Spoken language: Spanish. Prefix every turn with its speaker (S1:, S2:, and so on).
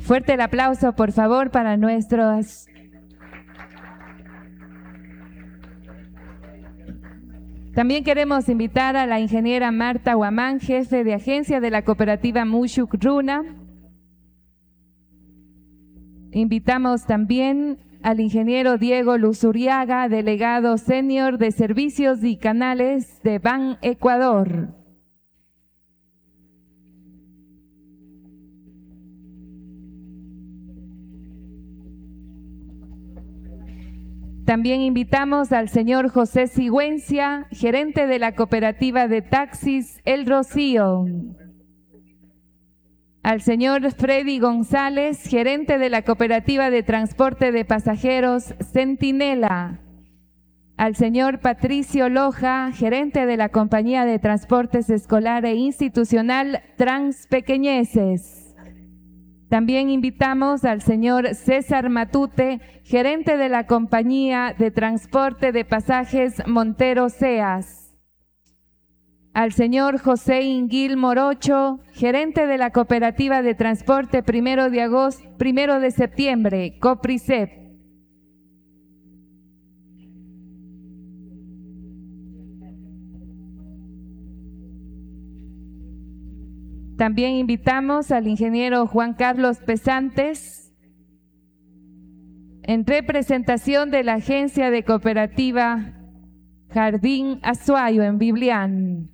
S1: Fuerte el aplauso, por favor, para nuestros... También queremos invitar a la ingeniera Marta Guamán, jefe de agencia de la cooperativa Mushuk Runa. Invitamos también al ingeniero Diego Luzuriaga, delegado senior de Servicios y Canales de Ban Ecuador. También invitamos al señor José Sigüencia, gerente de la cooperativa de taxis El Rocío. Al señor Freddy González, gerente de la cooperativa de transporte de pasajeros Centinela. Al señor Patricio Loja, gerente de la compañía de transportes escolar e institucional Transpequeñeces. También invitamos al señor César Matute, gerente de la compañía de transporte de pasajes Montero Seas. Al señor José Inguil Morocho, gerente de la cooperativa de transporte 1 de septiembre, Coprisep. También invitamos al ingeniero Juan Carlos Pesantes, en representación de la agencia de cooperativa Jardín Azuayo en Biblián.